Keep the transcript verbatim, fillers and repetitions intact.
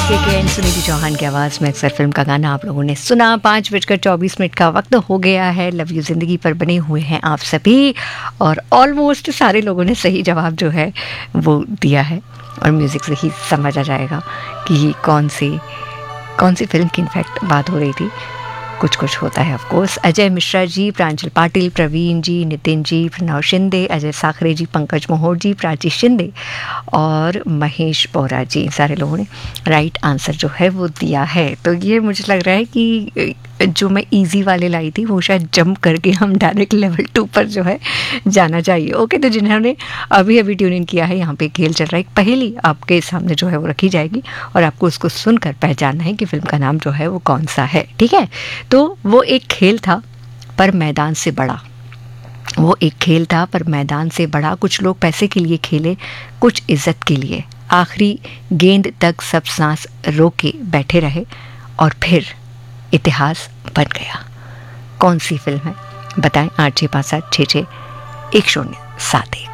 के के एंड सुनीति चौहान की आवाज़ में अक्सर फिल्म का गाना आप लोगों ने सुना। पाँच बजकर चौबीस मिनट का वक्त हो गया है। लव यू ज़िंदगी पर बने हुए हैं आप सभी, और ऑलमोस्ट सारे लोगों ने सही जवाब जो है वो दिया है, और म्यूज़िक से ही समझ आ जाएगा कि कौन सी कौन सी फिल्म की इनफैक्ट बात हो रही थी। कुछ कुछ होता है ऑफ कोर्स। अजय मिश्रा जी, प्रांजल पाटिल, प्रवीण जी, नितिन जी, प्रणव शिंदे, अजय साखरे जी, पंकज मोहोर जी, प्राची शिंदे और महेश बोरा जी, सारे लोगों ने राइट आंसर जो है वो दिया है। तो ये मुझे लग रहा है कि जो मैं इजी वाले लाई थी वो शायद जंप करके हम डायरेक्ट लेवल टू पर जो है जाना चाहिए। ओके, तो जिन्होंने अभी अभी ट्यून इन किया है, यहाँ पे खेल चल रहा है। एक पहेली आपके सामने जो है वो रखी जाएगी और आपको उसको सुनकर पहचानना है कि फिल्म का नाम जो है वो कौन सा है। ठीक है, तो वो एक खेल था पर मैदान से बड़ा। वो एक खेल था पर मैदान से बड़ा। कुछ लोग पैसे के लिए खेले, कुछ इज्जत के लिए। आखिरी गेंद तक सब सांस रोके बैठे रहे और फिर इतिहास बन गया। कौन सी फिल्म है बताएं? आठ छः पाँच सात छः छः एक शून्य सात एक।